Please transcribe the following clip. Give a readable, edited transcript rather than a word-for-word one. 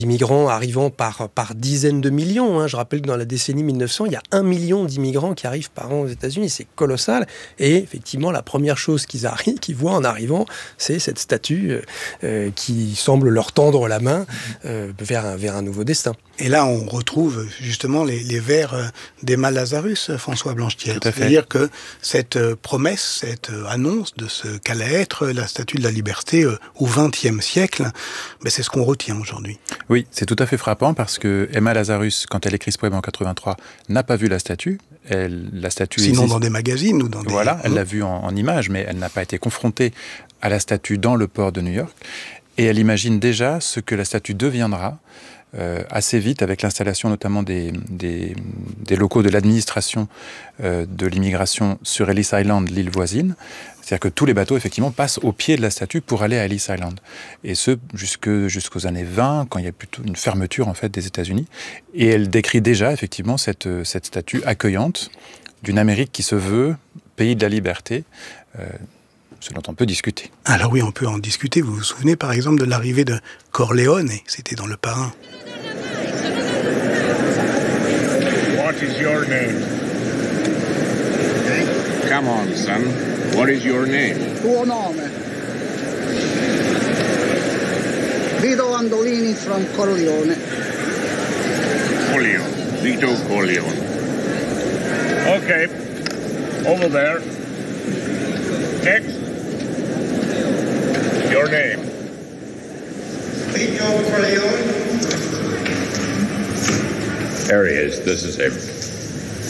Immigrants arrivant par dizaines de millions. Hein. Je rappelle que dans la décennie 1900, il y a 1 million d'immigrants qui arrivent par an aux États-Unis. C'est colossal. Et effectivement, la première chose qu'ils voient en arrivant, c'est cette statue qui semble leur tendre la main vers un nouveau destin. Et là, on retrouve justement les vers d'Emma Lazarus, François Blanchetière. C'est-à-dire que cette promesse, cette annonce de ce qu'allait être la Statue de la Liberté au XXe siècle, c'est ce qu'on retient aujourd'hui. Oui, c'est tout à fait frappant parce que Emma Lazarus, quand elle écrit ce poème en 83, n'a pas vu la statue. La statue sinon existe dans des magazines ou dans des... Voilà, elle l'a vue en images, mais elle n'a pas été confrontée à la statue dans le port de New York. Et elle imagine déjà ce que la statue deviendra assez vite avec l'installation notamment des locaux de l'administration de l'immigration sur Ellis Island, l'île voisine. C'est-à-dire que tous les bateaux, effectivement, passent au pied de la statue pour aller à Ellis Island. Et ce, jusqu'aux années 20, quand il y a plutôt une fermeture, en fait, des États-Unis. Et elle décrit déjà, effectivement, cette statue accueillante d'une Amérique qui se veut pays de la liberté, ce dont on peut discuter. Alors oui, on peut en discuter. Vous vous souvenez, par exemple, de l'arrivée de Corleone, c'était dans Le Parrain. What is your name? Come on, son. What is your name? Tuo nome? Vito Andolini from Corleone. Corleone. Vito Corleone. Okay. Over there. Next. Your name? Vito Corleone. There he is. This is him.